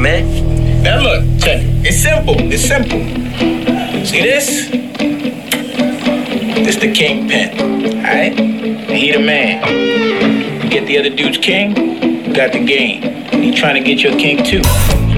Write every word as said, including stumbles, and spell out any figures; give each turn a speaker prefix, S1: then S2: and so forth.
S1: man.
S2: Now look, check it. It's simple. It's simple. See this? This the kingpin. Alright? And he the man. You get the other dude's king, you got the game. He trying to get your king too.